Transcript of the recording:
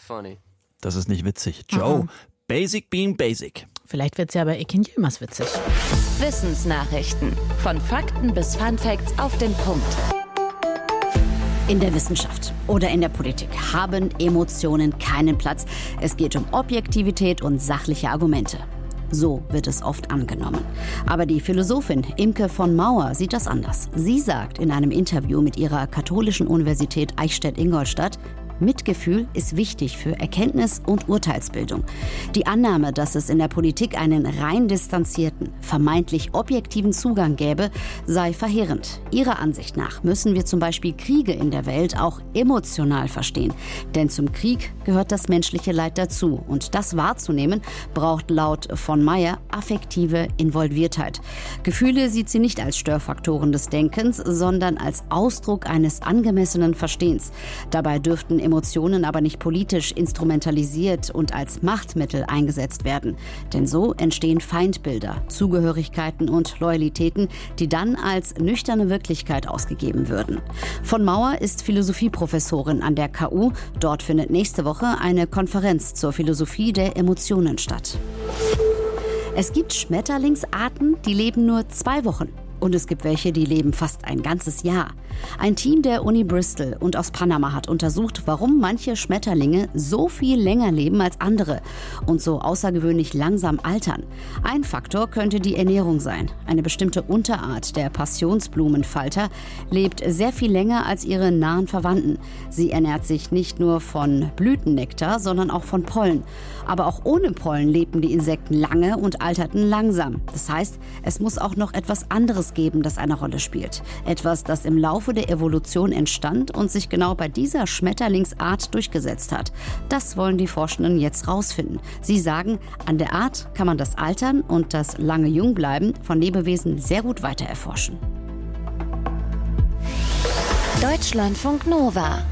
funny. Das ist nicht witzig. Joe, basic being basic. Vielleicht wird's ja bei Ekin Yilmaz witzig. Wissensnachrichten. Von Fakten bis Funfacts auf den Punkt. In der Wissenschaft oder in der Politik haben Emotionen keinen Platz. Es geht um Objektivität und sachliche Argumente. So wird es oft angenommen. Aber die Philosophin Imke von Mauer sieht das anders. Sie sagt in einem Interview mit ihrer katholischen Universität Eichstätt-Ingolstadt, Mitgefühl ist wichtig für Erkenntnis und Urteilsbildung. Die Annahme, dass es in der Politik einen rein distanzierten, vermeintlich objektiven Zugang gäbe, sei verheerend. Ihrer Ansicht nach müssen wir zum Beispiel Kriege in der Welt auch emotional verstehen. Denn zum Krieg gehört das menschliche Leid dazu. Und das wahrzunehmen, braucht laut von Meyer affektive Involviertheit. Gefühle sieht sie nicht als Störfaktoren des Denkens, sondern als Ausdruck eines angemessenen Verstehens. Dabei dürften Emotionen aber nicht politisch instrumentalisiert und als Machtmittel eingesetzt werden. Denn so entstehen Feindbilder, Zugehörigkeiten und Loyalitäten, die dann als nüchterne Wirklichkeit ausgegeben würden. Von Mauer ist Philosophieprofessorin an der KU. Dort findet nächste Woche eine Konferenz zur Philosophie der Emotionen statt. Es gibt Schmetterlingsarten, die leben nur 2 Wochen. Und es gibt welche, die leben fast ein ganzes Jahr. Ein Team der Uni Bristol und aus Panama hat untersucht, warum manche Schmetterlinge so viel länger leben als andere und so außergewöhnlich langsam altern. Ein Faktor könnte die Ernährung sein. Eine bestimmte Unterart der Passionsblumenfalter lebt sehr viel länger als ihre nahen Verwandten. Sie ernährt sich nicht nur von Blütennektar, sondern auch von Pollen. Aber auch ohne Pollen lebten die Insekten lange und alterten langsam. Das heißt, es muss auch noch etwas anderes geben, das eine Rolle spielt. Etwas, das im Laufe der Evolution entstand und sich genau bei dieser Schmetterlingsart durchgesetzt hat. Das wollen die Forschenden jetzt rausfinden. Sie sagen, an der Art kann man das Altern und das lange Jungbleiben von Lebewesen sehr gut weiter erforschen. Deutschlandfunk Nova